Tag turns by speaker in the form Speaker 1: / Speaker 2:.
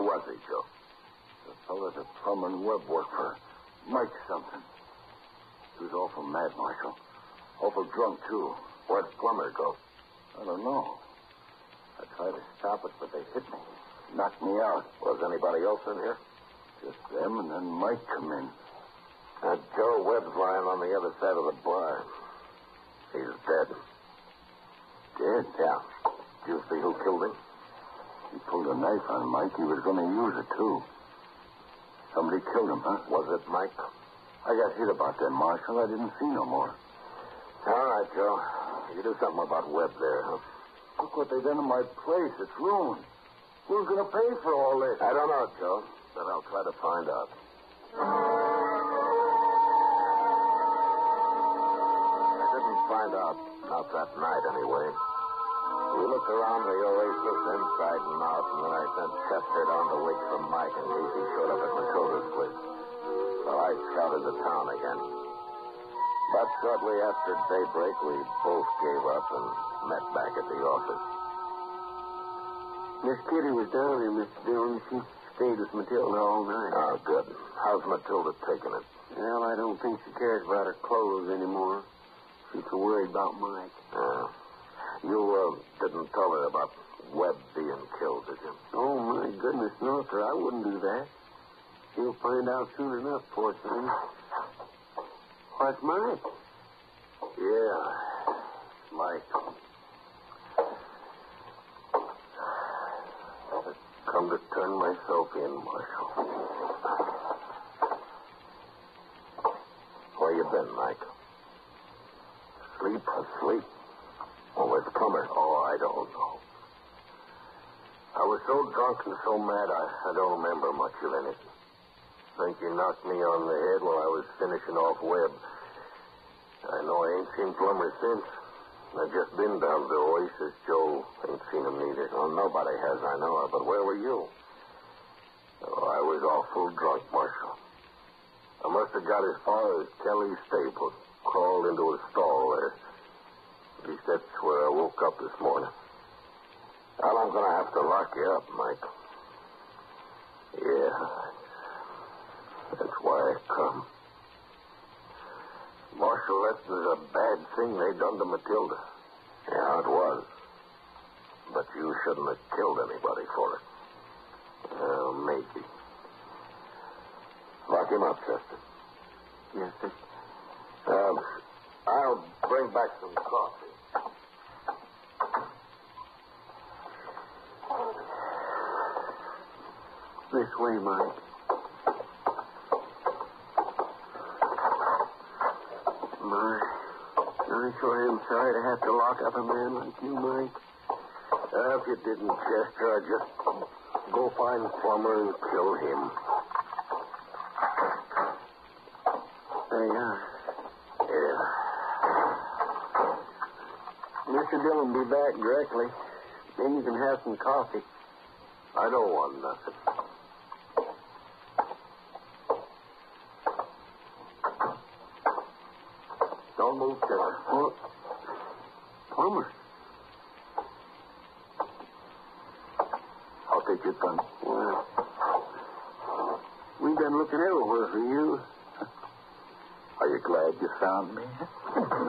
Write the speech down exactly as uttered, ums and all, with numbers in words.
Speaker 1: was he, Joe?
Speaker 2: The fellow that Plummer and Webb worked for. Mike something. He was awful mad, Marshal. Awful drunk, too.
Speaker 1: Where'd Plummer go?
Speaker 2: I don't know. I tried to stop it, but they hit me. Knocked me out.
Speaker 1: Was anybody else in here?
Speaker 2: Just them, and then Mike come in.
Speaker 1: Uh, Joe Webb's lying on the other side of the bar. He's dead.
Speaker 2: Dead?
Speaker 1: Yeah. Do you see who killed him?
Speaker 2: He pulled a knife on Mike. He was going to use it, too. Somebody killed him, huh?
Speaker 1: Was it Mike?
Speaker 2: I got hit about that, Marshal. I didn't see no more.
Speaker 1: All right, Joe. You do something about Webb there, huh?
Speaker 2: Look what they done to my place. It's ruined. Who's going to pay for all this?
Speaker 1: I don't know, Joe, but I'll try to find out. I didn't find out. Not that night, anyway. We looked around the Oasis inside and out, and then I sent Chester down to wait for Mike in case he showed up at Matilda's place. So I scouted the town again. But shortly after daybreak, we both gave up and met back at the office.
Speaker 3: Miss Kitty was down here, Mister Dillon. She stayed with Matilda all night.
Speaker 1: Oh, good. How's Matilda taking it?
Speaker 3: Well, I don't think she cares about her clothes anymore. She's so worried about Mike.
Speaker 1: Uh, you uh, didn't tell her about Webb being killed, did you?
Speaker 3: Oh, my goodness, no, sir. I wouldn't do that. She'll find out soon enough, poor thing. What's Mike?
Speaker 1: Yeah, Mike. I've come to turn myself in, Marshal. Where you been, Mike? Sleep? Asleep? Oh, it's Plummer. Oh, I don't know. I was so drunk and so mad, I, I don't remember much of anything. Think he knocked me on the head while I was finishing off Webb. I know I ain't seen Plummer since. I've just been down to the Oasis. Joe ain't seen him neither. Well, nobody has, I know. But where were you? Oh, I was awful drunk, Marshal. I must have got as far as Kelly's stable. Crawled into a stall there. At least that's where I woke up this morning. Well, I'm going to have to lock you up, Mike. Yeah. That's why I come. Marshal, that was a bad thing they done to Matilda. Yeah, it was. But you shouldn't have killed anybody for it. Well, maybe. Lock him up, Chester.
Speaker 3: Yes, sir.
Speaker 1: Um, I'll bring back some coffee.
Speaker 3: This way, Mike. My, I sure am sorry to have to lock up a man like you, Mike.
Speaker 1: Uh, if you didn't, Chester, I'd just go find Plummer and kill him.
Speaker 3: There you are.
Speaker 1: Yeah.
Speaker 3: Mister Dillon will be back directly. Then you can have some coffee.
Speaker 1: I don't want nothing. Don't move, Chester.
Speaker 3: Well, Plummer.
Speaker 2: I'll take your gun.
Speaker 3: Well, we've been looking everywhere for you.
Speaker 2: Are you glad you found me?